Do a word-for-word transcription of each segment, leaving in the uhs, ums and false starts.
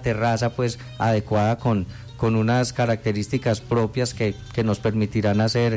terraza pues adecuada con, con unas características propias que, que nos permitirán hacer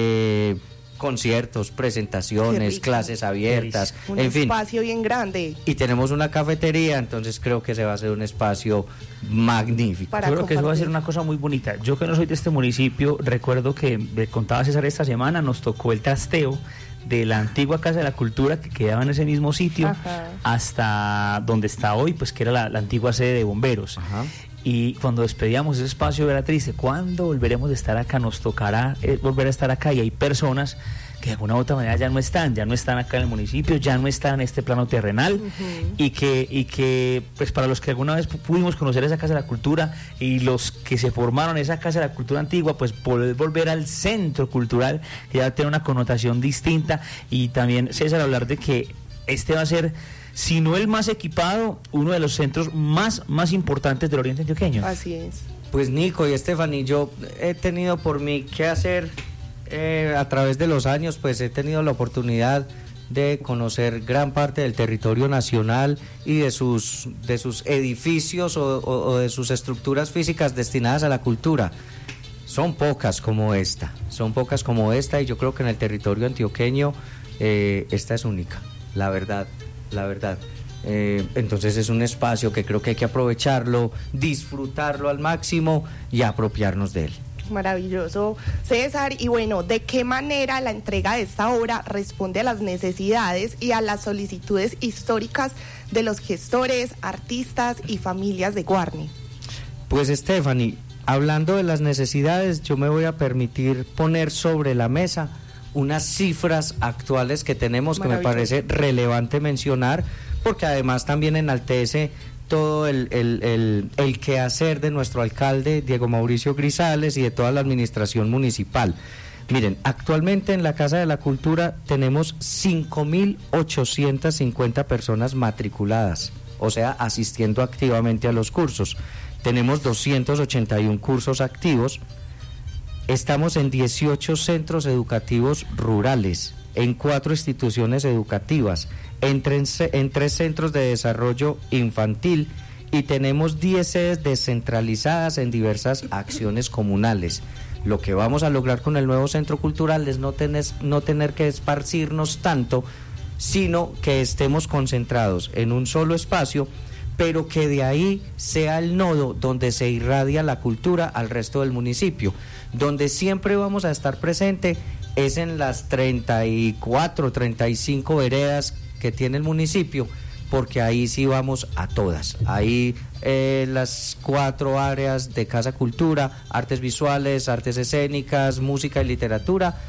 eh, conciertos, presentaciones, clases abiertas, un en fin. Un espacio bien grande. Y tenemos una cafetería, entonces creo que se va a hacer un espacio magnífico. Para Yo creo compartir. que eso va a ser una cosa muy bonita. Yo que no soy de este municipio, recuerdo que me contaba César esta semana, nos tocó el trasteo de la antigua Casa de la Cultura que quedaba en ese mismo sitio. Ajá. Hasta donde está hoy, pues que era la, la antigua sede de bomberos. Ajá. Y cuando despedíamos ese espacio era triste. ¿Cuándo volveremos a estar acá? Nos tocará eh, volver a estar acá. Y hay personas que de alguna u otra manera ya no están, ya no están acá en el municipio, ya no están en este plano terrenal, uh-huh. y que y que pues para los que alguna vez pudimos conocer esa Casa de la Cultura y los que se formaron en esa Casa de la Cultura antigua, pues poder volver al centro cultural, que ya tiene una connotación distinta. Y también, César, hablar de que este va a ser, si no el más equipado, uno de los centros más, más importantes del oriente antioqueño. Así es. Pues Nico y Estefany, yo he tenido por mí que hacer eh, a través de los años, pues he tenido la oportunidad de conocer gran parte del territorio nacional y de sus, de sus edificios o, o, o de sus estructuras físicas destinadas a la cultura. Son pocas como esta, son pocas como esta y yo creo que en el territorio antioqueño eh, esta es única, la verdad. La verdad, eh, entonces es un espacio que creo que hay que aprovecharlo, disfrutarlo al máximo y apropiarnos de él. Maravilloso, César. Y bueno, ¿de qué manera la entrega de esta obra responde a las necesidades y a las solicitudes históricas de los gestores, artistas y familias de Guarne? Pues Estefany, hablando de las necesidades, yo me voy a permitir poner sobre la mesa unas cifras actuales que tenemos que me parece relevante mencionar, porque además también enaltece todo el, el, el, el quehacer de nuestro alcalde Diego Mauricio Grisales y de toda la administración municipal. Miren, actualmente en la Casa de la Cultura tenemos cinco mil ochocientas cincuenta personas matriculadas, o sea, asistiendo activamente a los cursos. Tenemos doscientos ochenta y uno cursos activos. Estamos en dieciocho centros educativos rurales, en cuatro instituciones educativas, en tres, en tres centros de desarrollo infantil y tenemos diez sedes descentralizadas en diversas acciones comunales. Lo que vamos a lograr con el nuevo centro cultural es no tener, no tener que esparcirnos tanto, sino que estemos concentrados en un solo espacio, pero que de ahí sea el nodo donde se irradia la cultura al resto del municipio. Donde siempre vamos a estar presente es en las treinta y cuatro, treinta y cinco veredas que tiene el municipio, porque ahí sí vamos a todas. Ahí eh, las cuatro áreas de Casa Cultura, artes visuales, artes escénicas, música y literatura,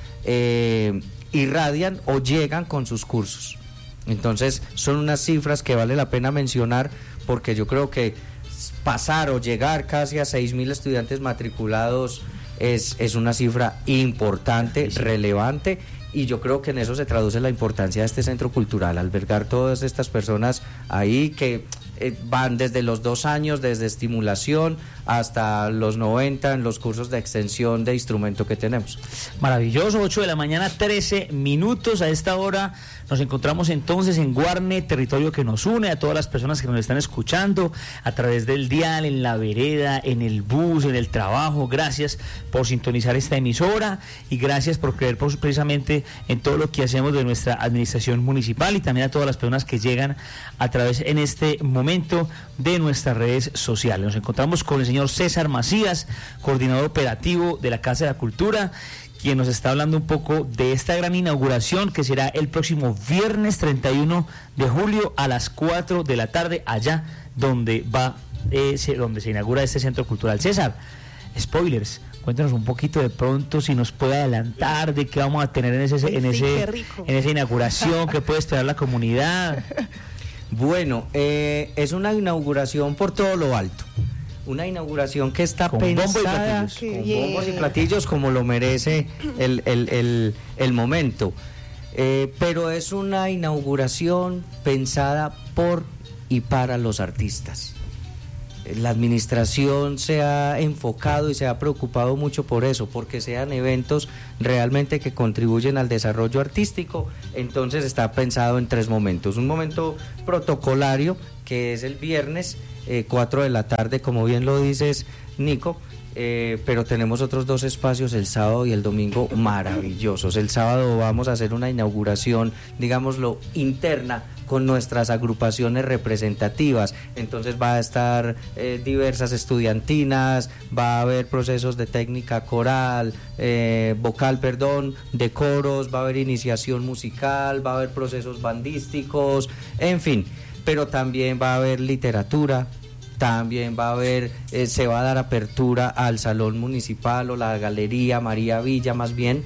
eh, irradian o llegan con sus cursos. Entonces son unas cifras que vale la pena mencionar, porque yo creo que pasar o llegar casi a seis mil estudiantes matriculados es, es una cifra importante, sí, relevante, y yo creo que en eso se traduce la importancia de este centro cultural, albergar todas estas personas ahí que eh, van desde los dos años, desde estimulación hasta los noventa en los cursos de extensión de instrumento que tenemos. Maravilloso, ocho de la mañana, trece minutos. A esta hora nos encontramos entonces en Guarne, territorio que nos une, a todas las personas que nos están escuchando a través del dial, en la vereda, en el bus, en el trabajo. Gracias por sintonizar esta emisora y gracias por creer por, precisamente en todo lo que hacemos de nuestra administración municipal, y también a todas las personas que llegan a través en este momento de nuestras redes sociales. Nos encontramos con el señor César Macías, coordinador operativo de la Casa de la Cultura, quien nos está hablando un poco de esta gran inauguración que será el próximo viernes treinta y uno de julio a las cuatro de la tarde, allá donde va eh, se, donde se inaugura este centro cultural. César, spoilers, cuéntanos un poquito de pronto, si nos puede adelantar de qué vamos a tener en ese en sí, ese en esa inauguración, qué puede esperar la comunidad. Bueno, eh, es una inauguración por todo lo alto. Una inauguración que está con pensada bombo con bombos y platillos, como lo merece el, el, el, el momento. Eh, pero es una inauguración pensada por y para los artistas. La administración se ha enfocado y se ha preocupado mucho por eso, porque sean eventos realmente que contribuyen al desarrollo artístico. Entonces está pensado en tres momentos. Un momento protocolario, que es el viernes, eh, cuatro de la tarde, como bien lo dices, Nico. Eh, pero tenemos otros dos espacios el sábado y el domingo maravillosos. El sábado vamos a hacer una inauguración, digámoslo, interna con nuestras agrupaciones representativas. Entonces va a estar eh, diversas estudiantinas, va a haber procesos de técnica coral, eh, vocal, perdón, de coros, va a haber iniciación musical, va a haber procesos bandísticos, en fin, pero también va a haber literatura. También va a haber, eh, se va a dar apertura al Salón Municipal o la Galería María Villa, más bien.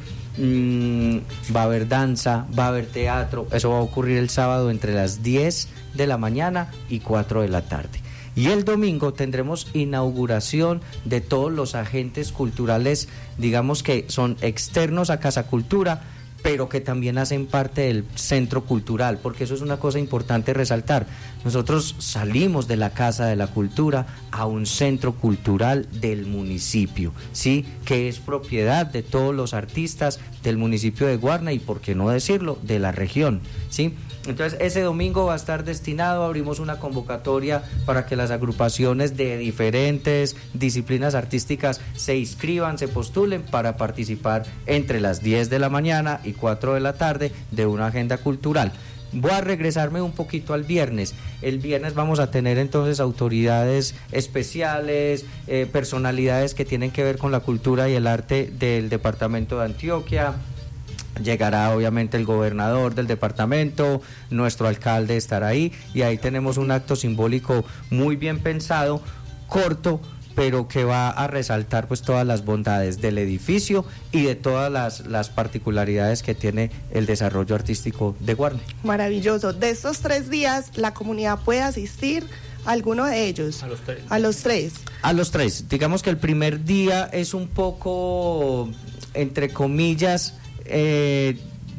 Mm, va a haber danza, va a haber teatro. Eso va a ocurrir el sábado entre las diez de la mañana y cuatro de la tarde. Y el domingo tendremos inauguración de todos los agentes culturales, digamos que son externos a Casa Cultura, pero que también hacen parte del centro cultural, porque eso es una cosa importante resaltar. Nosotros salimos de la Casa de la Cultura a un centro cultural del municipio, ¿sí? Que es propiedad de todos los artistas del municipio de Guarne y, por qué no decirlo, de la región, ¿sí? Entonces ese domingo va a estar destinado, abrimos una convocatoria para que las agrupaciones de diferentes disciplinas artísticas se inscriban, se postulen para participar entre las diez de la mañana y cuatro de la tarde de una agenda cultural. Voy a regresarme un poquito al viernes. El viernes vamos a tener entonces autoridades especiales, eh, personalidades que tienen que ver con la cultura y el arte del departamento de Antioquia. Llegará obviamente el gobernador del departamento, nuestro alcalde estará ahí y ahí tenemos un acto simbólico muy bien pensado, corto, pero que va a resaltar pues todas las bondades del edificio y de todas las, las particularidades que tiene el desarrollo artístico de Guarne. Maravilloso. De estos tres días, la comunidad puede asistir a alguno de ellos. A los tres. A los tres. A los tres. Digamos que el primer día es un poco, entre comillas, eh,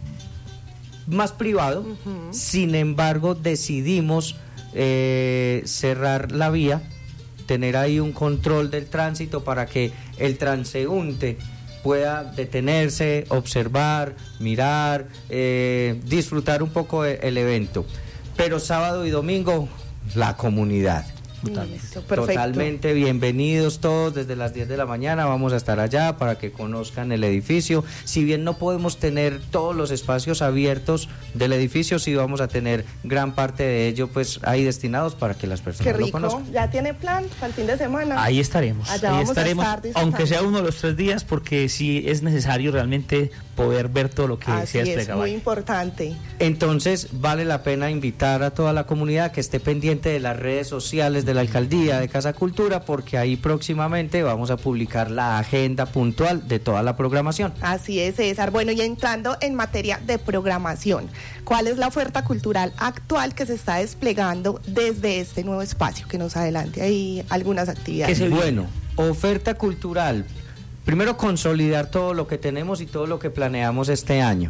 más privado. Uh-huh. Sin embargo, decidimos eh, cerrar la vía, tener ahí un control del tránsito para que el transeúnte pueda detenerse, observar, mirar, eh, disfrutar un poco el evento. Pero sábado y domingo, la comunidad. Totalmente. Listo, Totalmente bienvenidos todos desde las diez de la mañana, vamos a estar allá para que conozcan el edificio. Si bien no podemos tener todos los espacios abiertos del edificio, sí vamos a tener gran parte de ello pues ahí destinados para que las personas Qué rico. lo conozcan. ¿Ya tiene plan para el fin de semana? Ahí estaremos, allá ahí vamos estaremos, a estar aunque sea uno de los tres días, porque sí es necesario realmente poder ver todo lo que Así se ha desplegado. Es muy ahí. importante. Entonces vale la pena invitar a toda la comunidad que esté pendiente de las redes sociales de la Alcaldía de Casa Cultura, porque ahí próximamente vamos a publicar la agenda puntual de toda la programación. Así es, César. Bueno, y entrando en materia de programación, ¿cuál es la oferta cultural actual que se está desplegando desde este nuevo espacio? Que nos adelante ahí algunas actividades. Bueno, oferta cultural. Primero, consolidar todo lo que tenemos y todo lo que planeamos este año.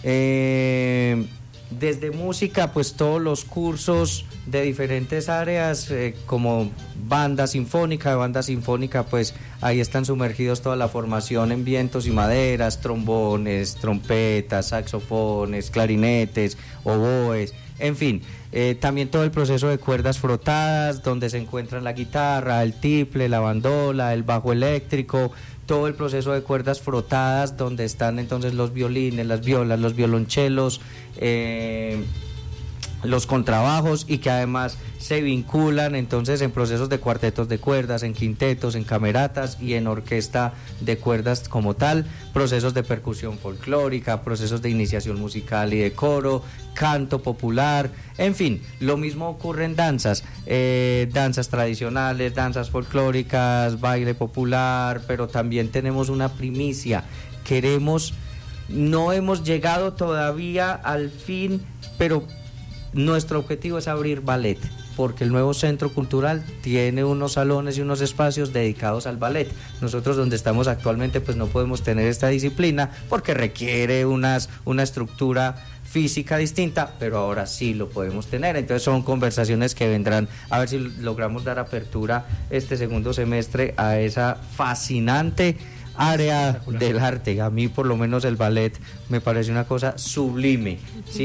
Eh, desde música, pues todos los cursos de diferentes áreas, eh, como banda sinfónica, banda sinfónica, pues ahí están sumergidos toda la formación en vientos y maderas, trombones, trompetas, saxofones, clarinetes, oboes, en fin. Eh, también todo el proceso de cuerdas frotadas, donde se encuentran la guitarra, el tiple, la bandola, el bajo eléctrico, todo el proceso de cuerdas frotadas, donde están entonces los violines, las violas, los violonchelos, eh, los contrabajos, y que además se vinculan entonces en procesos de cuartetos de cuerdas, en quintetos, en cameratas y en orquesta de cuerdas como tal, procesos de percusión folclórica, procesos de iniciación musical y de coro, canto popular, en fin, lo mismo ocurre en danzas, eh, danzas tradicionales, danzas folclóricas, baile popular, pero también tenemos una primicia, queremos, no hemos llegado todavía al fin, pero nuestro objetivo es abrir ballet, porque el nuevo centro cultural tiene unos salones y unos espacios dedicados al ballet. Nosotros donde estamos actualmente pues no podemos tener esta disciplina porque requiere unas, una estructura física distinta, pero ahora sí lo podemos tener. Entonces son conversaciones que vendrán a ver si logramos dar apertura este segundo semestre a esa fascinante área del arte. A mí por lo menos el ballet me parece una cosa sublime, ¿sí?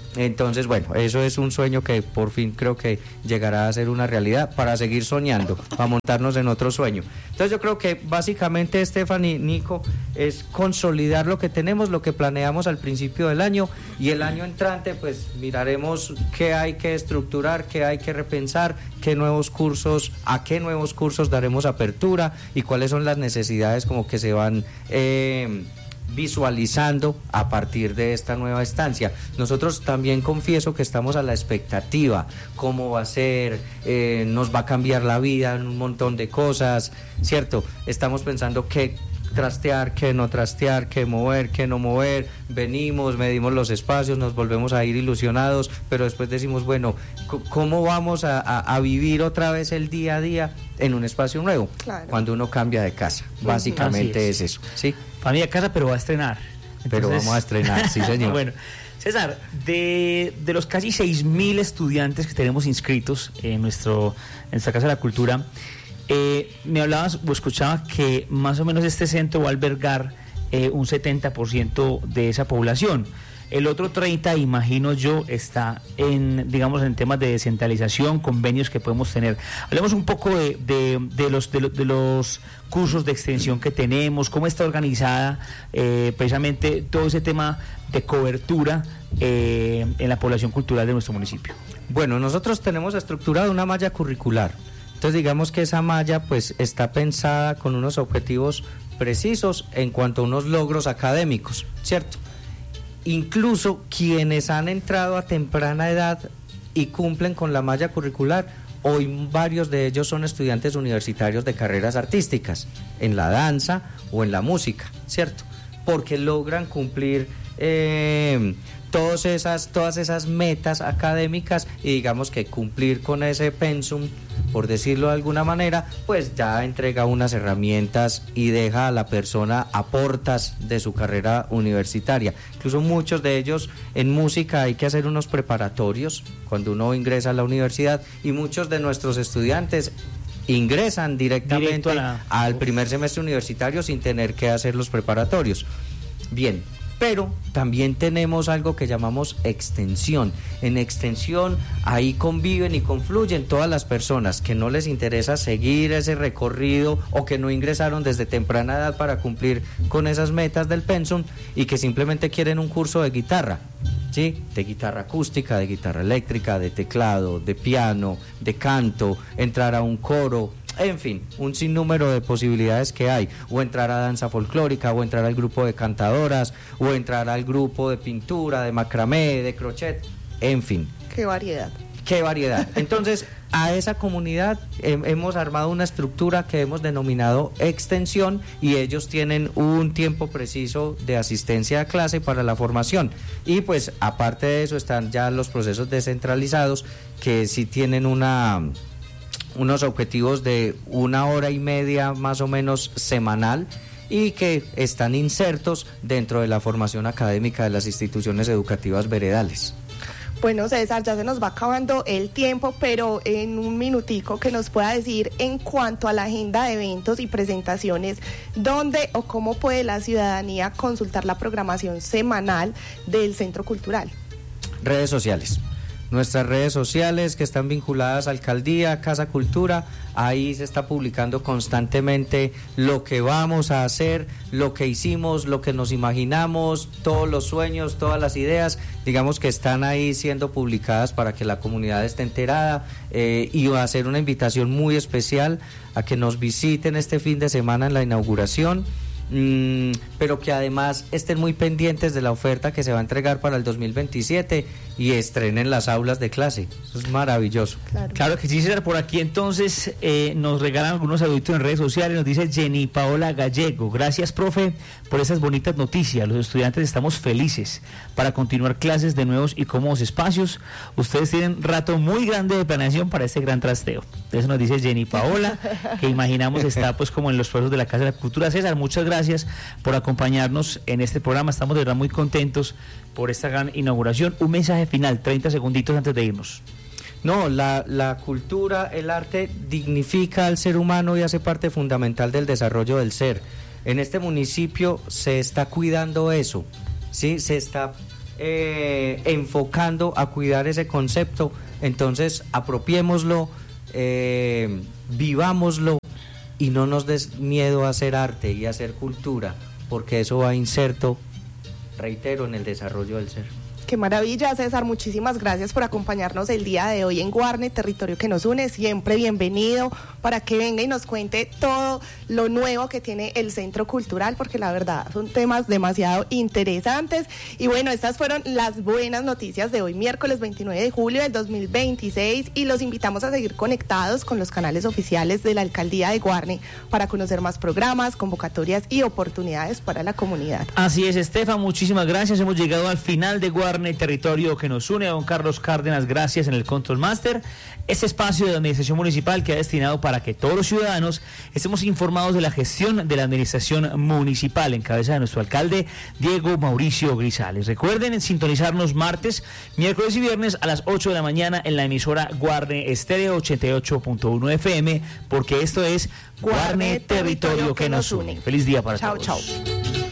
Entonces, bueno, eso es un sueño que por fin creo que llegará a ser una realidad para seguir soñando, para montarnos en otro sueño. Entonces yo creo que básicamente, Stephanie, Nico, es consolidar lo que tenemos, lo que planeamos al principio del año, y el año entrante pues miraremos qué hay que estructurar, qué hay que repensar, qué nuevos cursos, a qué nuevos cursos daremos apertura y cuáles son las necesidades como que se van eh, visualizando a partir de esta nueva estancia. Nosotros también confieso que estamos a la expectativa, cómo va a ser, eh, nos va a cambiar la vida en un montón de cosas, ¿cierto? Estamos pensando qué trastear, qué no trastear, qué mover, qué no mover, venimos, medimos los espacios, nos volvemos a ir ilusionados, pero después decimos, bueno, ¿cómo vamos a, a, a vivir otra vez el día a día en un espacio nuevo? Claro. Cuando uno cambia de casa, básicamente es. es eso, ¿sí? Familia casa, pero va a estrenar. Entonces... Pero vamos a estrenar, sí señor. Bueno, César, de, de los casi seis mil estudiantes que tenemos inscritos en, nuestro, en nuestra Casa de la Cultura, Eh, me hablabas o escuchaba que más o menos este centro va a albergar eh, un setenta por ciento de esa población. El otro treinta por ciento, imagino yo, está en, digamos, en temas de descentralización, convenios que podemos tener. Hablemos un poco de, de, de, los, de, los, de los cursos de extensión que tenemos, cómo está organizada eh, precisamente todo ese tema de cobertura eh, en la población cultural de nuestro municipio. Bueno, nosotros tenemos estructurada una malla curricular. Entonces digamos que esa malla pues está pensada con unos objetivos precisos en cuanto a unos logros académicos, ¿cierto? Incluso quienes han entrado a temprana edad y cumplen con la malla curricular, hoy varios de ellos son estudiantes universitarios de carreras artísticas, en la danza o en la música, ¿cierto? Porque logran cumplir eh, todas esas, todas esas metas académicas y digamos que cumplir con ese pensum, por decirlo de alguna manera, pues ya entrega unas herramientas y deja a la persona a portas de su carrera universitaria. Incluso muchos de ellos en música hay que hacer unos preparatorios cuando uno ingresa a la universidad, y muchos de nuestros estudiantes ingresan directamente la... al primer semestre universitario sin tener que hacer los preparatorios. Bien, pero también tenemos algo que llamamos extensión. En extensión ahí conviven y confluyen todas las personas que no les interesa seguir ese recorrido o que no ingresaron desde temprana edad para cumplir con esas metas del pensum y que simplemente quieren un curso de guitarra, ¿sí? De guitarra acústica, de guitarra eléctrica, de teclado, de piano, de canto, entrar a un coro. En fin, un sinnúmero de posibilidades que hay, o entrar a danza folclórica, o entrar al grupo de cantadoras, o entrar al grupo de pintura, de macramé, de crochet, en fin. ¡Qué variedad! ¡Qué variedad! Entonces, a esa comunidad eh, hemos armado una estructura que hemos denominado extensión, y ellos tienen un tiempo preciso de asistencia a clase para la formación. Y pues, aparte de eso, están ya los procesos descentralizados, que sí tienen una... unos objetivos de una hora y media más o menos semanal y que están insertos dentro de la formación académica de las instituciones educativas veredales. Bueno, César, ya se nos va acabando el tiempo, pero en un minutico que nos pueda decir en cuanto a la agenda de eventos y presentaciones, ¿dónde o cómo puede la ciudadanía consultar la programación semanal del Centro Cultural? Redes sociales. Nuestras redes sociales que están vinculadas a Alcaldía, Casa Cultura, ahí se está publicando constantemente lo que vamos a hacer, lo que hicimos, lo que nos imaginamos, todos los sueños, todas las ideas, digamos que están ahí siendo publicadas para que la comunidad esté enterada, eh, y va a hacer una invitación muy especial a que nos visiten este fin de semana en la inauguración. Mm, pero que además estén muy pendientes de la oferta que se va a entregar para el dos mil veintisiete y estrenen las aulas de clase. Eso es maravilloso. Claro, claro que sí, César. Por aquí entonces eh, nos regalan algunos saluditos en redes sociales. Nos dice Jenny Paola Gallego: gracias, profe, por esas bonitas noticias. Los estudiantes estamos felices para continuar clases de nuevos y cómodos espacios. Ustedes tienen rato muy grande de planeación para este gran trasteo. Eso nos dice Jenny Paola, que imaginamos está pues como en los procesos de la Casa de la Cultura. César, muchas gracias Gracias por acompañarnos en este programa. Estamos de verdad muy contentos por esta gran inauguración. Un mensaje final, treinta segunditos antes de irnos. No, la, la cultura, el arte dignifica al ser humano y hace parte fundamental del desarrollo del ser. En este municipio se está cuidando eso, ¿sí? Se está eh, enfocando a cuidar ese concepto. Entonces, apropiémoslo, eh, vivámoslo y no nos des miedo a hacer arte y a hacer cultura, porque eso va inserto, reitero, en el desarrollo del ser. Qué maravilla, César, muchísimas gracias por acompañarnos el día de hoy en Guarne, territorio que nos une, siempre bienvenido para que venga y nos cuente todo lo nuevo que tiene el Centro Cultural, porque la verdad son temas demasiado interesantes. Y bueno, estas fueron las buenas noticias de hoy, miércoles veintinueve de julio del dos mil veintiséis, y los invitamos a seguir conectados con los canales oficiales de la Alcaldía de Guarne para conocer más programas, convocatorias y oportunidades para la comunidad. Así es, Estefan, muchísimas gracias, hemos llegado al final de Guarne, el territorio que nos une. A don Carlos Cárdenas, gracias en el Control Master. Este espacio de la administración municipal que ha destinado para que todos los ciudadanos estemos informados de la gestión de la administración municipal en cabeza de nuestro alcalde Diego Mauricio Grisales. Recuerden sintonizarnos martes, miércoles y viernes a las ocho de la mañana en la emisora Guarne Estéreo ochenta y ocho punto uno F M, porque esto es Guarne, territorio que nos une. Feliz día para chao, todos. Chao, chao.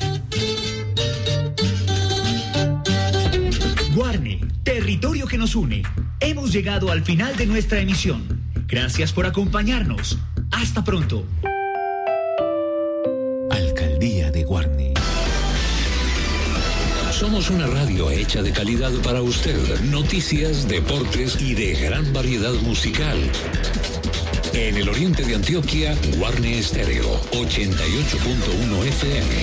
Guarne, territorio que nos une. Hemos llegado al final de nuestra emisión. Gracias por acompañarnos. Hasta pronto. Alcaldía de Guarne. Somos una radio hecha de calidad para usted. Noticias, deportes y de gran variedad musical. En el oriente de Antioquia, Guarne Estéreo ochenta y ocho punto uno F M.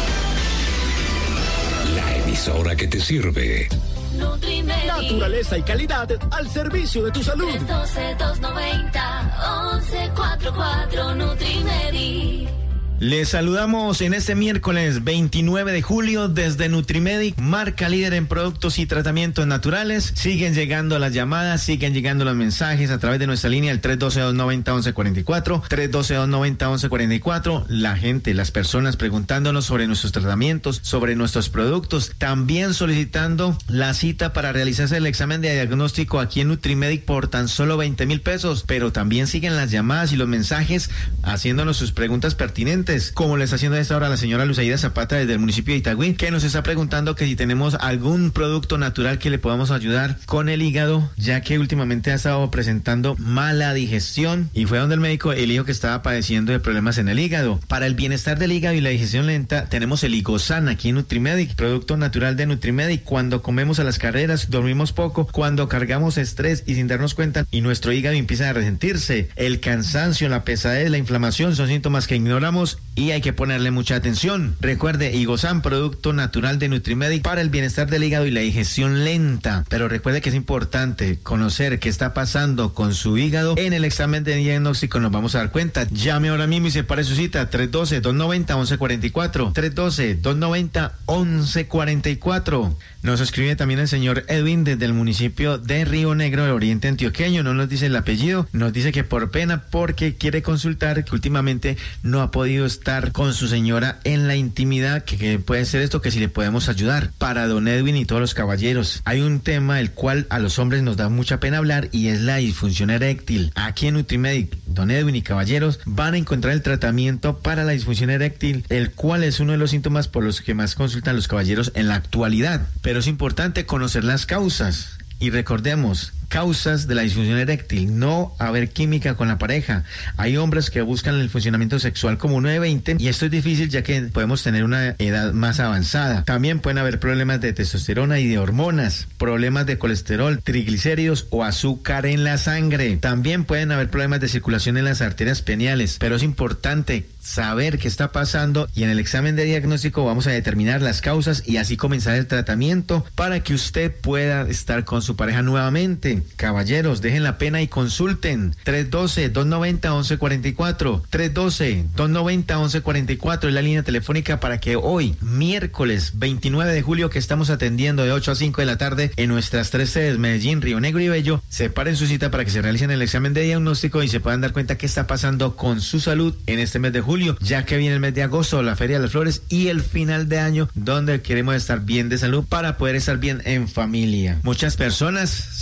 La emisora que te sirve. Nutrimedi. Naturaleza y calidad al servicio de tu salud. tres uno dos, dos nueve cero, once cuarenta y cuatro Nutrimedi. Les saludamos en este miércoles veintinueve de julio desde Nutrimedic, marca líder en productos y tratamientos naturales. Siguen llegando las llamadas, siguen llegando los mensajes a través de nuestra línea, el tres uno dos, dos nueve cero, once cuarenta y cuatro, tres uno dos, dos nueve cero, once cuarenta y cuatro. La gente, las personas preguntándonos sobre nuestros tratamientos, sobre nuestros productos, también solicitando la cita para realizarse el examen de diagnóstico aquí en Nutrimedic por tan solo veinte mil pesos. Pero también siguen las llamadas y los mensajes haciéndonos sus preguntas pertinentes, como le está haciendo a esta hora la señora Luzaida Zapata desde el municipio de Itagüí, que nos está preguntando que si tenemos algún producto natural que le podamos ayudar con el hígado, ya que últimamente ha estado presentando mala digestión, y fue donde el médico el dijo que estaba padeciendo de problemas en el hígado. Para el bienestar del hígado y la digestión lenta tenemos el Higosan aquí en Nutrimedic, producto natural de Nutrimedic. Cuando comemos a las carreras, dormimos poco, cuando cargamos estrés y sin darnos cuenta, y nuestro hígado empieza a resentirse, el cansancio, la pesadez, la inflamación son síntomas que ignoramos y hay que ponerle mucha atención. Recuerde, Higosan, producto natural de Nutrimedic para el bienestar del hígado y la digestión lenta. Pero recuerde que es importante conocer qué está pasando con su hígado. En el examen de diagnóstico nos vamos a dar cuenta. Llame ahora mismo y separe su cita, tres uno dos, dos nueve cero, once cuarenta y cuatro, tres uno dos, dos nueve cero, once cuarenta y cuatro. Nos escribe también el señor Edwin desde el municipio de Río Negro, del oriente antioqueño. No nos dice el apellido, nos dice que por pena, porque quiere consultar, que últimamente no ha podido estar con su señora en la intimidad, que, que puede ser esto, que si le podemos ayudar. Para don Edwin y todos los caballeros, hay un tema el cual a los hombres nos da mucha pena hablar, y es la disfunción eréctil. Aquí en Nutrimedic, don Edwin y caballeros van a encontrar el tratamiento para la disfunción eréctil, el cual es uno de los síntomas por los que más consultan los caballeros en la actualidad. Pero es importante conocer las causas. Y recordemos, causas de la disfunción eréctil: no haber química con la pareja. Hay hombres que buscan el funcionamiento sexual como uno de veinte, y esto es difícil ya que podemos tener una edad más avanzada. También pueden haber problemas de testosterona y de hormonas, problemas de colesterol, triglicéridos o azúcar en la sangre. También pueden haber problemas de circulación en las arterias pineales, pero es importante saber qué está pasando, y en el examen de diagnóstico vamos a determinar las causas y así comenzar el tratamiento para que usted pueda estar con su pareja nuevamente. Caballeros, dejen la pena y consulten. tres uno dos, dos nueve cero, once cuarenta y cuatro, tres uno dos, dos nueve cero, once cuarenta y cuatro es la línea telefónica para que hoy, miércoles veintinueve de julio, que estamos atendiendo de ocho a cinco de la tarde en nuestras tres sedes, Medellín, Río Negro y Bello, separen su cita para que se realicen el examen de diagnóstico y se puedan dar cuenta qué está pasando con su salud en este mes de julio, ya que viene el mes de agosto, la Feria de las Flores y el final de año, donde queremos estar bien de salud para poder estar bien en familia. Muchas personas se acercan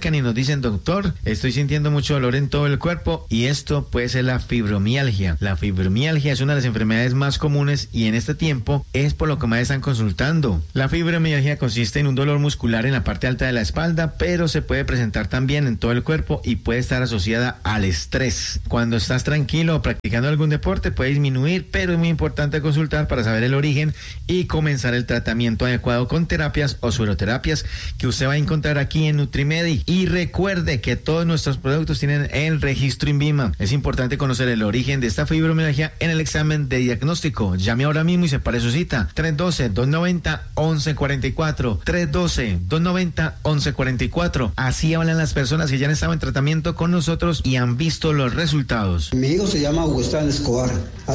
acercan y nos dicen, doctor, estoy sintiendo mucho dolor en todo el cuerpo y esto puede ser la fibromialgia. La fibromialgia es una de las enfermedades más comunes y en este tiempo es por lo que más están consultando. La fibromialgia consiste en un dolor muscular en la parte alta de la espalda, pero se puede presentar también en todo el cuerpo y puede estar asociada al estrés. Cuando estás tranquilo o practicando algún deporte puede disminuir, pero es muy importante consultar para saber el origen y comenzar el tratamiento adecuado con terapias o sueroterapias que usted va a encontrar aquí en Nutrimedi. Y recuerde que todos nuestros productos tienen el registro INVIMA. Es importante conocer el origen de esta fibromialgia en el examen de diagnóstico. Llame ahora mismo y separe su cita. tres uno dos, dos nueve cero, once cuarenta y cuatro. tres uno dos, dos nueve cero, once cuarenta y cuatro. Así hablan las personas que ya han estado en tratamiento con nosotros y han visto los resultados. Mi hijo se llama Hugo Esteban Escobar.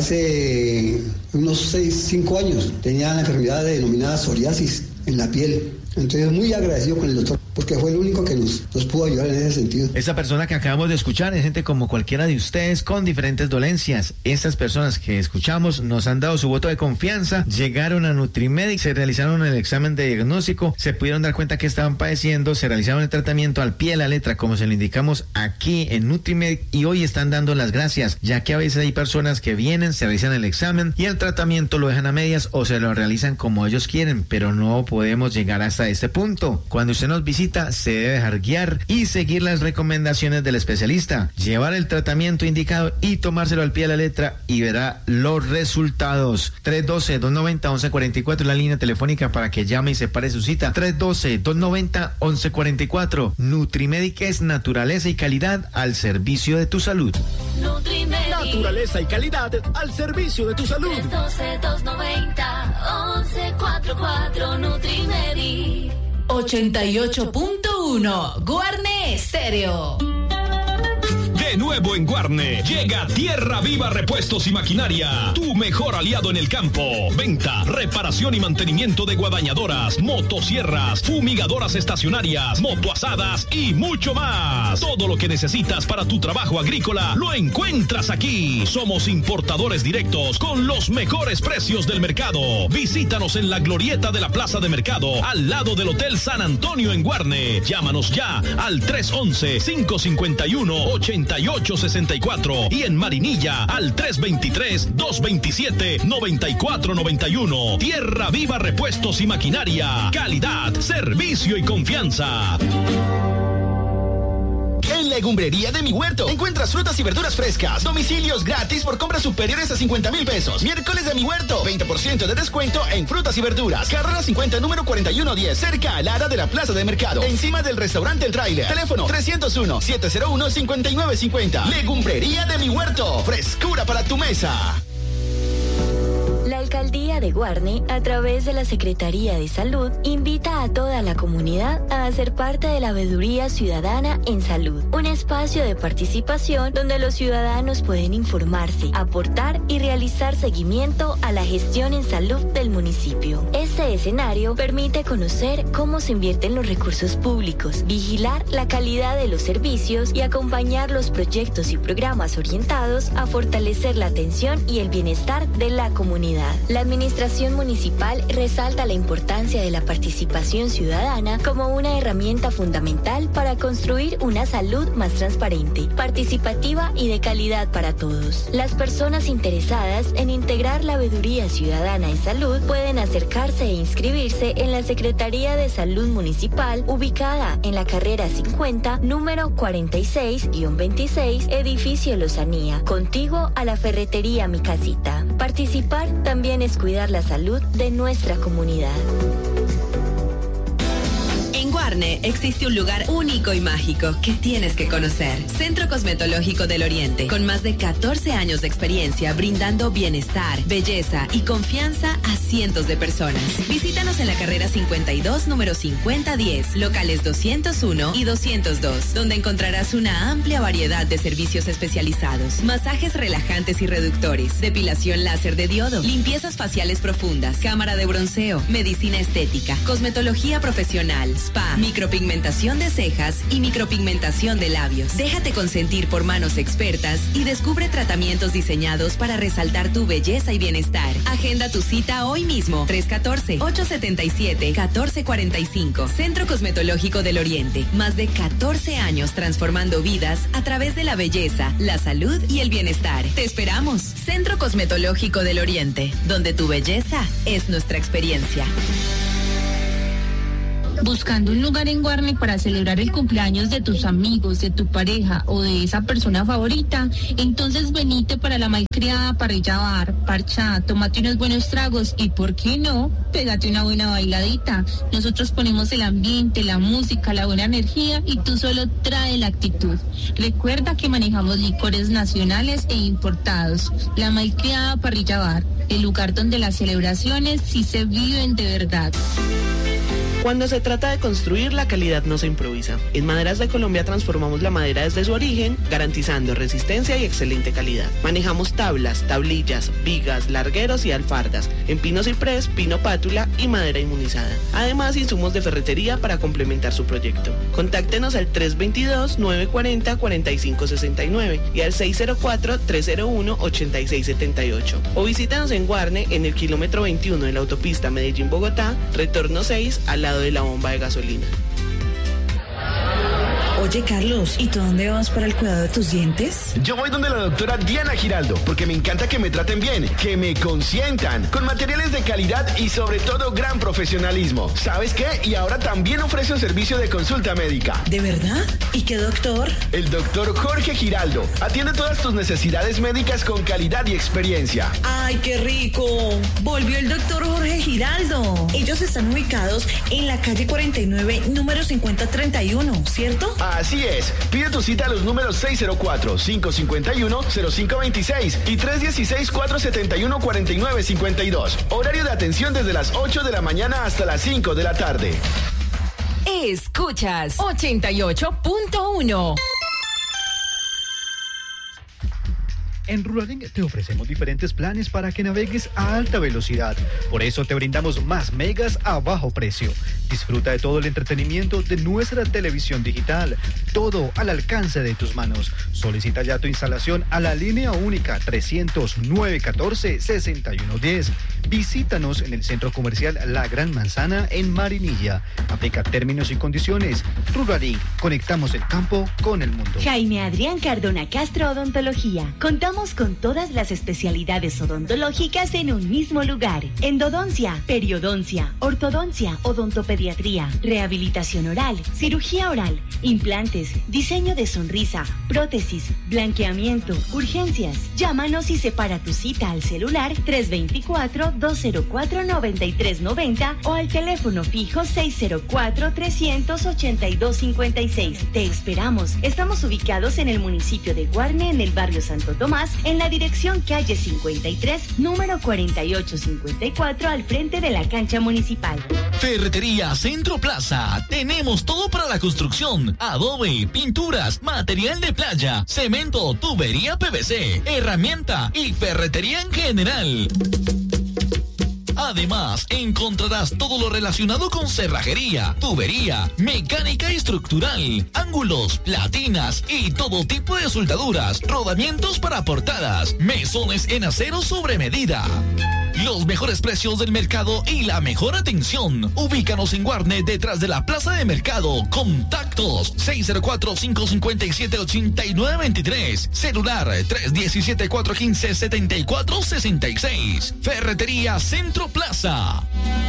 Hace unos seis, cinco años tenía la enfermedad denominada psoriasis en la piel. Entonces muy agradecido con el doctor porque fue el único que nos, nos pudo ayudar en ese sentido. Esta persona que acabamos de escuchar es gente como cualquiera de ustedes con diferentes dolencias. Estas personas que escuchamos nos han dado su voto de confianza, llegaron a Nutrimedi, se realizaron el examen de diagnóstico, se pudieron dar cuenta que estaban padeciendo, se realizaron el tratamiento al pie de la letra como se lo indicamos aquí en Nutrimedi y hoy están dando las gracias, ya que a veces hay personas que vienen, se realizan el examen y el tratamiento lo dejan a medias o se lo realizan como ellos quieren, pero no podemos llegar hasta este punto. Cuando usted nos visita se debe dejar guiar y seguir las recomendaciones del especialista, llevar el tratamiento indicado y tomárselo al pie de la letra y verá los resultados. tres uno dos, dos nueve cero, once cuarenta y cuatro la línea telefónica para que llame y separe su cita. tres uno dos, dos nueve cero, once cuarenta y cuatro. Nutrimedi es naturaleza y calidad al servicio de tu salud. Nutrimedi. Naturaleza y calidad al servicio de tu salud. tres uno dos, dos nueve cero, once cuarenta y cuatro. Nutrimedi. ochenta y ocho punto uno Guarne Estéreo. De nuevo en Guarne, llega Tierra Viva Repuestos y Maquinaria, tu mejor aliado en el campo. Venta, reparación y mantenimiento de guadañadoras, motosierras, fumigadoras estacionarias, motoasadas y mucho más. Todo lo que necesitas para tu trabajo agrícola lo encuentras aquí. Somos importadores directos con los mejores precios del mercado. Visítanos en la glorieta de la Plaza de Mercado, al lado del Hotel San Antonio en Guarne. Llámanos ya al tres once, cinco cincuenta y uno, ochenta y ocho sesenta y cuatro y en Marinilla al tres veintitrés, dos veintisiete, noventa y cuatro noventa y uno. Tierra Viva Repuestos y Maquinaria. Calidad, servicio y confianza. En Legumbrería de mi Huerto encuentras frutas y verduras frescas, domicilios gratis por compras superiores a cincuenta mil pesos. Miércoles de mi Huerto, veinte por ciento de descuento en frutas y verduras. Carrera cincuenta, número cuarenta y uno diez, cerca al área de la Plaza de Mercado, encima del restaurante El Tráiler. Teléfono trescientos uno, setecientos uno, cincuenta y nueve cincuenta. Legumbrería de mi Huerto, frescura para tu mesa. La Alcaldía de Guarne, a través de la Secretaría de Salud, invita a toda la comunidad a hacer parte de la Veeduría Ciudadana en Salud, un espacio de participación donde los ciudadanos pueden informarse, aportar y realizar seguimiento a la gestión en salud del municipio. Este escenario permite conocer cómo se invierten los recursos públicos, vigilar la calidad de los servicios y acompañar los proyectos y programas orientados a fortalecer la atención y el bienestar de la comunidad. La administración municipal resalta la importancia de la participación ciudadana como una herramienta fundamental para construir una salud más transparente, participativa y de calidad para todos. Las personas interesadas en integrar la Veeduría Ciudadana en Salud pueden acercarse e inscribirse en la Secretaría de Salud Municipal, ubicada en la carrera cincuenta, número cuarenta y seis guión veintiséis, edificio Lozanía, contiguo a la ferretería Mi Casita. Participar también es cuidar la salud de nuestra comunidad. En Guarne existe un lugar único y mágico que tienes que conocer. Centro Cosmetológico del Oriente, con más de catorce años de experiencia brindando bienestar, belleza y confianza a cientos de personas. Visítanos en la carrera cincuenta y dos, número cincuenta diez, locales doscientos uno y doscientos dos, donde encontrarás una amplia variedad de servicios especializados, masajes relajantes y reductores, depilación láser de diodo, limpiezas faciales profundas, cámara de bronceo, medicina estética, cosmetología profesional, spa, micropigmentación de cejas y micropigmentación de labios. Déjate consentir por manos expertas y descubre tratamientos diseñados para resaltar tu belleza y bienestar. Agenda tu cita hoy mismo. tres uno cuatro, ocho siete siete, uno cuatro cuatro cinco. Centro Cosmetológico del Oriente. Más de catorce años transformando vidas a través de la belleza, la salud y el bienestar. Te esperamos. Centro Cosmetológico del Oriente, donde tu belleza es nuestra experiencia. Buscando un lugar en Guarne para celebrar el cumpleaños de tus amigos, de tu pareja o de esa persona favorita, entonces venite para la malcriada Parrilla Bar, parchá, tómate unos buenos tragos y, ¿por qué no?, pégate una buena bailadita. Nosotros ponemos el ambiente, la música, la buena energía y tú solo trae la actitud. Recuerda que manejamos licores nacionales e importados. La malcriada Parrilla Bar, el lugar donde las celebraciones sí se viven de verdad. Cuando se trata de construir, la calidad no se improvisa. En Maderas de Colombia transformamos la madera desde su origen, garantizando resistencia y excelente calidad. Manejamos tablas, tablillas, vigas, largueros y alfardas, en pino ciprés, pino pátula y madera inmunizada. Además, insumos de ferretería para complementar su proyecto. Contáctenos al tres dos dos, nueve cuatro cero, cuatro cinco seis nueve y al seis cero cuatro, tres cero uno, ocho seis siete ocho. O visítanos en Guarne, en el kilómetro veintiuno de la autopista Medellín-Bogotá, retorno seis, al lado de la bomba de gasolina. Oye, Carlos, ¿y tú dónde vas para el cuidado de tus dientes? Yo voy donde la doctora Diana Giraldo, porque me encanta que me traten bien, que me consientan, con materiales de calidad y sobre todo gran profesionalismo. ¿Sabes qué? Y ahora también ofrece un servicio de consulta médica. ¿De verdad? ¿Y qué doctor? El doctor Jorge Giraldo. Atiende todas tus necesidades médicas con calidad y experiencia. ¡Ay, qué rico! Volvió el doctor Jorge Giraldo. Ellos están ubicados en la calle cuarenta y nueve, número cincuenta treinta y uno, ¿cierto? Así es. Pide tu cita a los números seis cero cuatro, cinco cinco uno, cero cinco dos seis y tres uno seis, cuatro siete uno, cuatro nueve cinco dos. Horario de atención desde las ocho de la mañana hasta las cinco de la tarde. Escuchas ochenta y ocho punto uno. En Ruralink te ofrecemos diferentes planes para que navegues a alta velocidad. Por eso te brindamos más megas a bajo precio. Disfruta de todo el entretenimiento de nuestra televisión digital. Todo al alcance de tus manos. Solicita ya tu instalación a la línea única trescientos, nueve catorce, sesenta y uno diez. Visítanos en el Centro Comercial La Gran Manzana en Marinilla. Aplica términos y condiciones. Ruralink, conectamos el campo con el mundo. Jaime Adrián Cardona Castro Odontología. Contamos con todas las especialidades odontológicas en un mismo lugar. Endodoncia, periodoncia, ortodoncia, odontopediatría, rehabilitación oral, cirugía oral, implantes, diseño de sonrisa, prótesis, blanqueamiento, urgencias. Llámanos y separa tu cita al celular tres dos cuatro, dos cero cuatro, nueve tres nueve cero o al teléfono fijo seis cero cuatro, tres ocho dos cinco seis. Te esperamos. Estamos ubicados en el municipio de Guarne, en el barrio Santo Tomás, en la dirección calle cincuenta y tres, número cuarenta y ocho cincuenta y cuatro, al frente de la cancha municipal. Ferretería Centro Plaza. Tenemos todo para la construcción: adobe, pinturas, material de playa, cemento, tubería P V C, herramienta y ferretería en general. Además, encontrarás todo lo relacionado con cerrajería, tubería, mecánica estructural, ángulos, platinas y todo tipo de soldaduras, rodamientos para portadas, mesones en acero sobre medida. Los mejores precios del mercado y la mejor atención. Ubícanos en Guarne, detrás de la Plaza de Mercado. Contactos seis cero cuatro, cinco cinco siete, ocho nueve dos tres. Celular tres uno siete, cuatro uno cinco, siete cuatro seis seis. Ferretería Centro Plaza.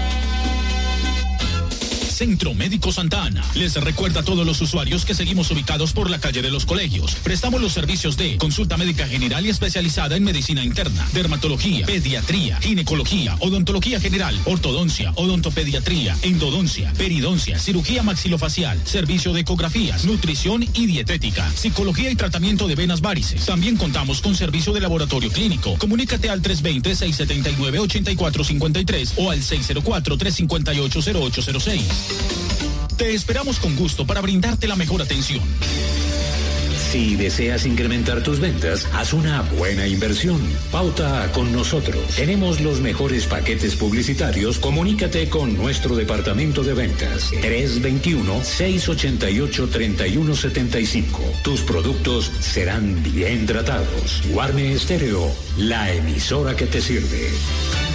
Centro Médico Santa Ana les recuerda a todos los usuarios que seguimos ubicados por la calle de los Colegios. Prestamos los servicios de consulta médica general y especializada en medicina interna, dermatología, pediatría, ginecología, odontología general, ortodoncia, odontopediatría, endodoncia, peridoncia, cirugía maxilofacial, servicio de ecografías, nutrición y dietética, psicología y tratamiento de venas varices. También contamos con servicio de laboratorio clínico. Comunícate al tres dos cero, seis siete nueve, ocho cuatro cinco tres o al seis cero cuatro, tres cinco ocho, cero ocho cero seis. Te esperamos con gusto para brindarte la mejor atención. Si deseas incrementar tus ventas, haz una buena inversión. Pauta con nosotros. Tenemos los mejores paquetes publicitarios. Comunícate con nuestro departamento de ventas. tres dos uno, seis ocho ocho, tres uno siete cinco. Tus productos serán bien tratados. Guarne Estéreo, la emisora que te sirve.